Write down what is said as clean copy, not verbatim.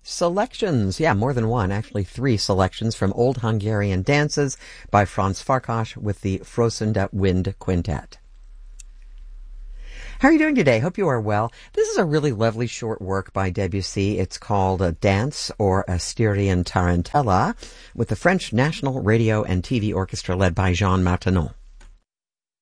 selections. Yeah, more than one. Actually, three selections from Old Hungarian Dances by Franz Farkas with the Frosende Wind Quintet. How are you doing today? Hope you are well. This is a really lovely short work by Debussy. It's called a Dance or a Styrian Tarantella with the French National Radio and TV Orchestra led by Jean Martinon.